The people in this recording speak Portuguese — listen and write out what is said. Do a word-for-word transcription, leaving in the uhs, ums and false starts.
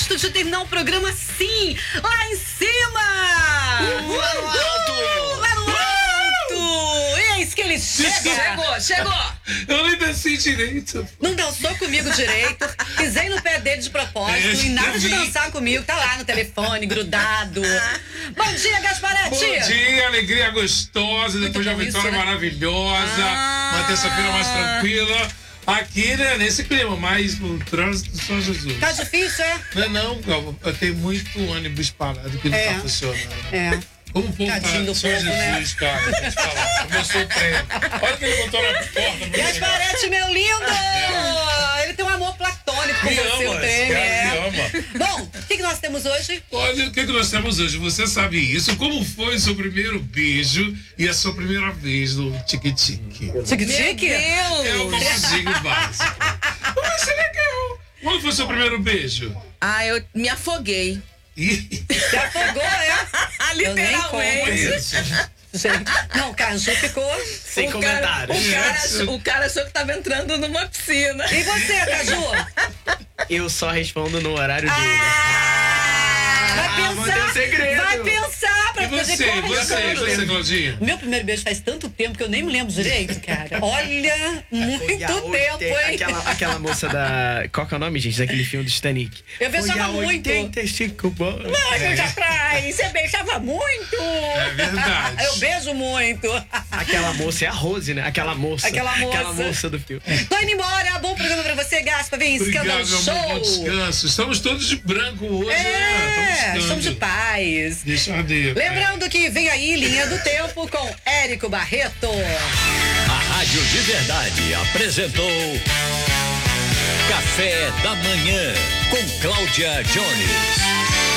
gosto de terminar o programa assim, lá em cima! Uh, lá no alto! Uh, lá no alto! Eis que ele chega! Chegou, chegou! Eu nem desci direito. Não dançou comigo direito, pisei no pé dele de propósito É, e nada de eu vi. dançar comigo, tá lá no telefone, grudado. Bom dia, Gasparetti! Bom dia, alegria gostosa, depois de uma bom isso, vitória né? maravilhosa, Ah. uma terça-feira mais tranquila. Aqui, né, nesse clima, mas o trânsito do São Jesus. Tá difícil, é? Não é não, Galva, eu tenho muito ônibus parado que não É. tá funcionando. É. Como o povo Tadinho tá, do São povo, Jesus, cara, vou te falar, começou o treino. Olha que ele botou na porta pra chegar. Gasparetti, meu lindo! Ele tem um amor platônico por Me você, ama, o trem, esse cara é. me ama. Bom, o que, que nós temos hoje? Olha, o que, que nós temos hoje? Você sabe isso? Como foi o seu primeiro beijo e a sua primeira vez no Tique-Tique? Tique-tique? É o famosinho básico. Mas isso é legal. Quando foi o seu primeiro beijo? Ah, eu me afoguei. Ih, Se afogou, é? Eu nem Literalmente. conto. Gente, não, o Caju ficou... Sem O cara, comentários. o, cara, achou- o cara achou que tava entrando numa piscina. E você, Caju? Eu só respondo no horário de Uber. Ah, vai Ah, mantém pensar, o segredo. vai pensar pra e poder você, você, corresponder. você, Claudinha? Meu primeiro beijo faz tanto tempo que eu nem me lembro direito, cara. Olha, muito Foi a tempo, oitenta hein? Aquela, aquela moça da... Qual que é o nome, gente? Daquele filme do Titanic. Eu beijava Foi a muito. oitenta e cinco bom. Ai, já atrás, você beijava muito. É verdade. Eu beijo muito. Aquela moça é a Rose, né? Aquela moça. Aquela moça. Aquela moça do filme. Tô indo embora. Bom programa pra você, Gaspa. Vem, Escândalo Obrigado, meu amor, bom Show. descanso. Estamos todos de branco hoje, É, né? estamos de paz. Deixa arder. Lembrando que vem aí Linha do Tempo com Érico Barreto. A Rádio de Verdade apresentou Café da Manhã com Cláudia Jones.